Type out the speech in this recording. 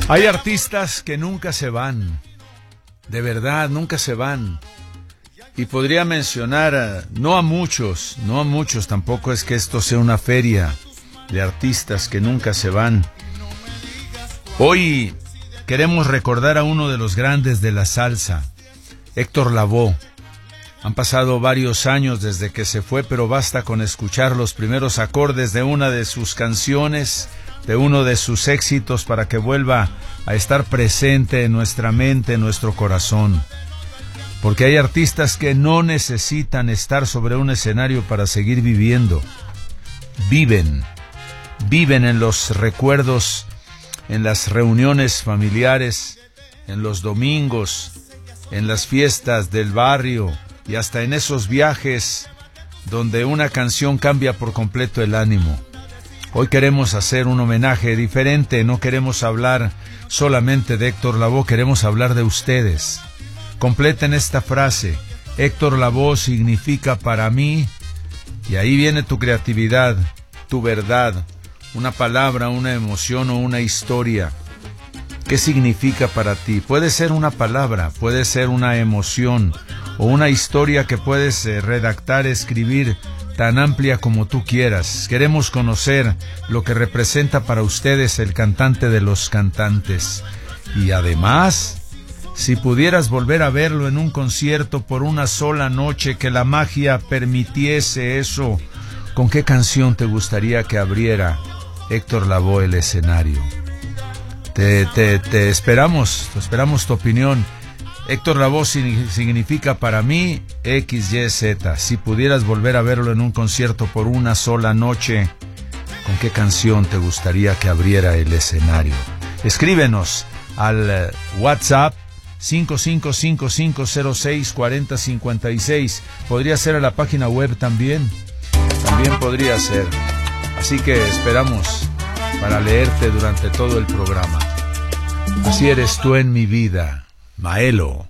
Hay artistas que nunca se van, de verdad, nunca se van. Y podría mencionar, no a muchos, tampoco es que esto sea una feria de artistas que nunca se van. Hoy queremos recordar a uno de los grandes de la salsa, Héctor Lavoe. Han pasado varios años desde que se fue, pero basta con escuchar los primeros acordes de una de sus canciones, de uno de sus éxitos, para que vuelva a estar presente en nuestra mente, en nuestro corazón. Porque hay artistas que no necesitan estar sobre un escenario para seguir viviendo. Viven en los recuerdos, en las reuniones familiares, en los domingos, en las fiestas del barrio y hasta en esos viajes donde una canción cambia por completo el ánimo. Hoy queremos hacer un homenaje diferente, no queremos hablar solamente de Héctor Lavoe, queremos hablar de ustedes. Completen esta frase: Héctor Lavoe significa para mí, y ahí viene tu creatividad, tu verdad, una palabra, una emoción o una historia. ¿Qué significa para ti? Puede ser una palabra, puede ser una emoción o una historia que puedes redactar, escribir, tan amplia como tú quieras. Queremos conocer lo que representa para ustedes el cantante de los cantantes. Y además, si pudieras volver a verlo en un concierto por una sola noche, que la magia permitiese eso, ¿con qué canción te gustaría que abriera Héctor Lavoe el escenario? Te esperamos tu opinión. Héctor Lavoe significa para mí XYZ. Si pudieras volver a verlo en un concierto por una sola noche, ¿con qué canción te gustaría que abriera el escenario? Escríbenos al WhatsApp 5555064056. Podría ser a la página web también podría ser. Así que esperamos para leerte durante todo el programa. Así eres tú en mi vida, Maelo.